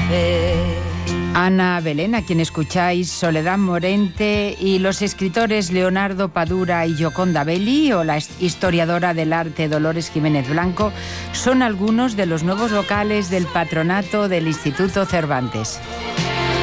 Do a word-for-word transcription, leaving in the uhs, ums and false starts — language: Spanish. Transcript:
fe. Ana Belén, a quien escucháis, Soledad Morente, y los escritores Leonardo Padura y Gioconda Belli, o la historiadora del arte Dolores Jiménez Blanco, son algunos de los nuevos vocales del patronato del Instituto Cervantes.